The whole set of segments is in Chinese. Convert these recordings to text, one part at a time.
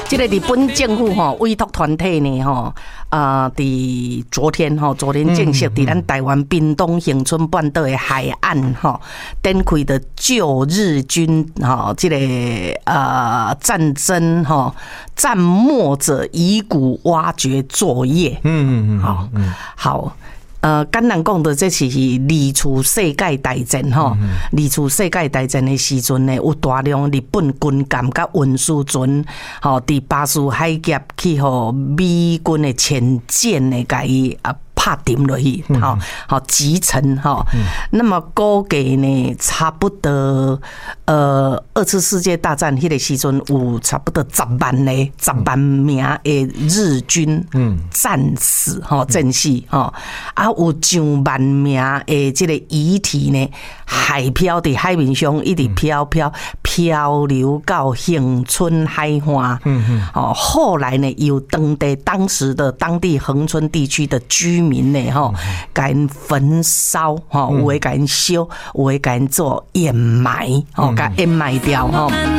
这个日本政府委托团体呢伫昨天正式伫咱台湾屏东恒春半岛的海岸展开的救日军这个战争战没者遗骨挖掘作业。好。简单讲的，这是二次世界大战二次世界大战的时阵呢，有大量日本军舰甲运输船伫巴士海峡去互美军的潜舰呢，甲伊拍沉落去，击沉那么估计呢，差不多二次世界大战迄个时阵有差不多10万名的日军战死战死有上万名的这个遗体呢，海漂伫海面上一直漂流到恒春海岸。后来呢，有当时的当地恒春地区的居民呢，甲因焚烧，有的甲因烧，有的甲因做掩埋，甲掩埋掉。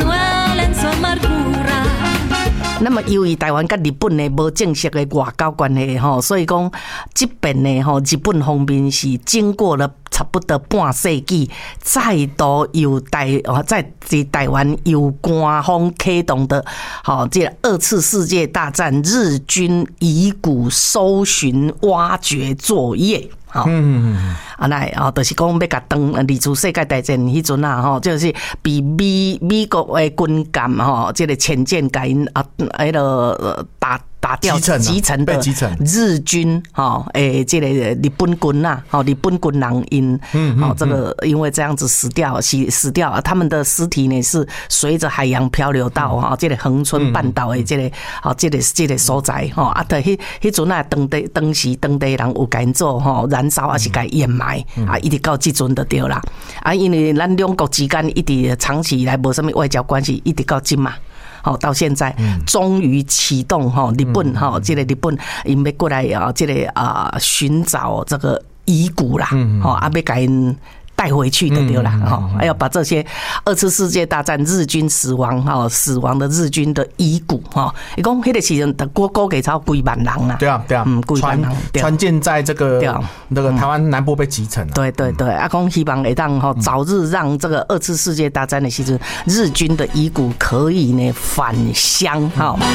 那么由于台湾跟日本呢无正式的外交关系所以讲这边呢日本方面是经过了差不多半世纪，再度由在台湾由官方启动的这个二次世界大战日军遗骨搜寻挖掘作业。就是讲要甲当二次世界大战迄阵就是比美国的军舰这个潜舰甲因迄个打掉击沉的日军这个日本军日本军人因这个因为这样子死掉，他们的尸体呢是随着海洋漂流到这个恒春半岛的这个所在迄阵当时当地人有甲因做燃烧还是甲掩埋一直到这阵就对啦因为咱两国之间一直长期以来无什么外交关系，一直到今嘛。到现在终于启动日本这个日本因要过来这个寻找这个遗骨啦要甲因带回去的对啦还要把这些二次世界大战日军死亡的日军的遗骨伊讲迄个时阵估计超几万人啦。 对啊几万人船舰在这个那个台湾南部被击沉对讲希望会当早日让这个二次世界大战的时阵日军的遗骨可以呢返乡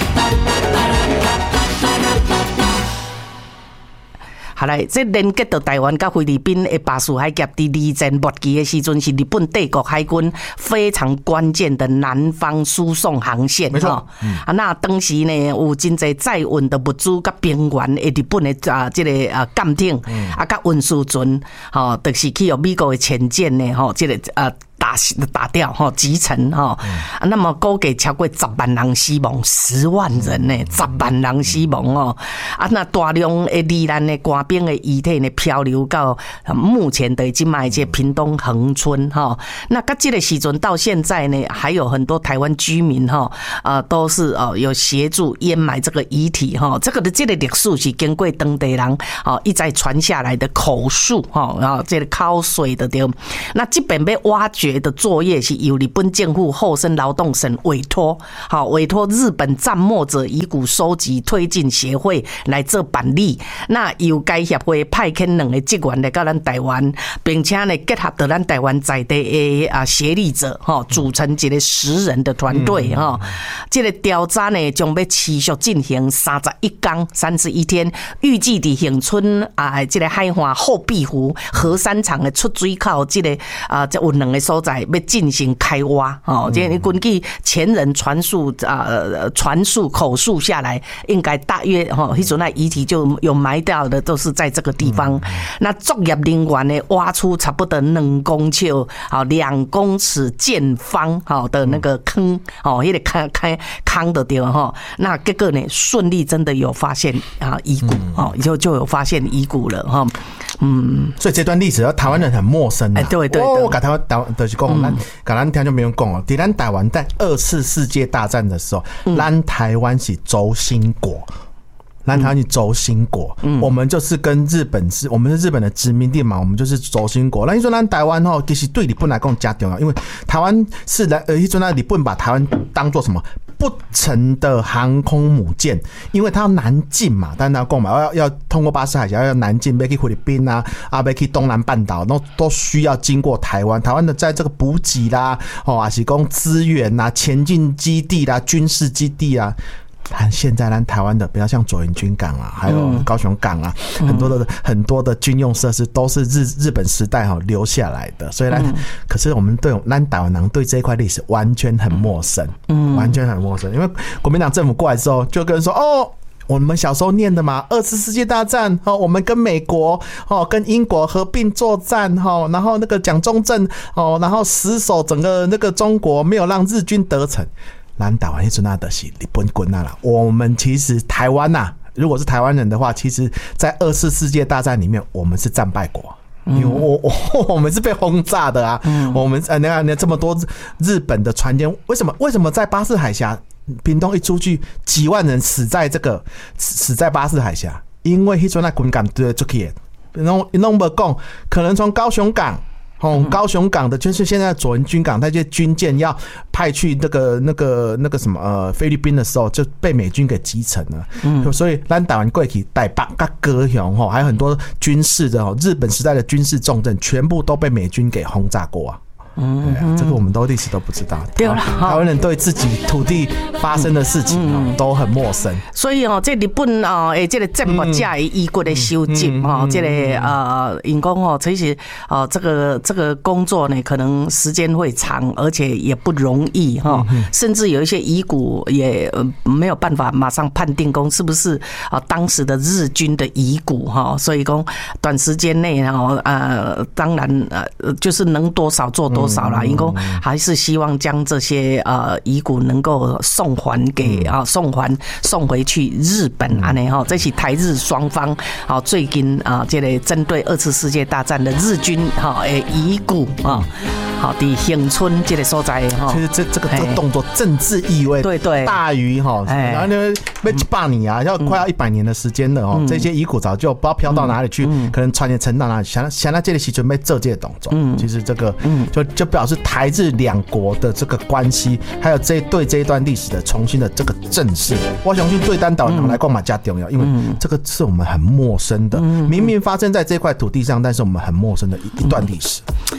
好来，这连接到台湾甲菲律宾的巴士海峡，伫二战末期的时阵，是日本帝国海军非常关键的南方输送航线。 没错， 那当时呢，有真侪载运的物资甲兵员的日本的这个舰艇甲运输船，就是去有美国的潜舰呢，这个打掉击沉那么估计超过10万人死亡，10万人呢，10万人死亡那大量的罹难的官兵的遗体呢漂流到目前的今卖这屏东恒春那到这个时阵到现在呢，还有很多台湾居民都是有协助掩埋这个遗体这个历史是经过当地人一再传下来的口述这个口水的对。那这边要挖掘的作业是由日本政府厚生劳动省委托日本战没者遗骨收集推进协会来做办理。那由该协会派遣2个职员来到咱台湾，并且呢结合到咱台湾在地的协力者组成一个10人的团队这个调查呢将要持续进行31天，预计伫恒春这个海岸后壁湖核三厂的出水口这个有2个所在要进行开挖这根据前人传述口述下来，应该大约迄阵遗体就有埋掉的都是在这个地方。那作业人员呢挖出差不多2公尺2公尺见方的那个坑迄个坑的地方那结果呢顺利真的有发现遗骨就有发现遗骨了所以这段历史台湾人很陌生对我跟台湾就是讲跟咱听就没有讲在咱台湾在2次世界大战的时候咱台湾是轴心国咱台湾是轴心国我们就是跟日本我们是日本的殖民地嘛，我们就是轴心国。那你说咱台湾其实对日本来讲很重要，因为台湾是迄阵日本把台湾当作什么不成的航空母舰，因为它要南进嘛，但是它讲嘛，要通过巴士海峡，要南进，要去菲律宾啊，要去东南半岛，都需要经过台湾。台湾的在这个补给啦，还是讲资源啦、前进基地啦、军事基地啊。现在台湾的，比较像左营军港啊，还有高雄港啊，很多的军用设施都是日本时代留下来的，所以可是我们对台湾人对这一块历史完全很陌生，完全很陌生，因为国民党政府过来之后，就跟人说我们小时候念的嘛，2次世界大战我们跟美国跟英国合并作战然后那个蒋中正然后死守整个那个中国，没有让日军得逞。咱台湾那阵的是日本军啦，我们其实台湾如果是台湾人的话，其实在2次世界大战里面，我们是战败国。因为我们是被轰炸的啊，我们你看这么多日本的船舰，为什么在巴士海峡，屏东一出去几万人死在巴士海峡？因为那时候军舰对出去的，弄不讲，可能从高雄港。高雄港的就是现在左营军港，那些军舰要派去那个什么菲律宾的时候，就被美军给击沉了。所以咱台湾过去台北跟高雄还有很多军事的日本时代的军事重镇，全部都被美军给轰炸过啊。这个我们历史都不知道。对了，台湾人对自己土地发生的事情都很陌生。 所以这日本这个战没者的遗骨的收集这个因讲其实这个工作呢，可能时间会长，而且也不容易甚至有一些遗骨也没有办法马上判定讲是不是当时的日军的遗骨所以讲短时间内当然就是能多少做多少啦，因为还是希望将这些遗骨能够送回去日本安尼这是台日双方最近这个针对2次世界大战的日军的遗骨在恒春这个所在其实这个动作政治意味对大于然后要100年啊，快要100年的时间了这些遗骨早就不知道飘到哪里去，可能船也沉到哪里，想到这里是准备做这个动作，其实这个就表示台日两国的这个关系，还有对这一段历史的重新的这个正视，我相信对单岛人来讲嘛加重要，因为这个是我们很陌生的，明明发生在这块土地上，但是我们很陌生的一段历史。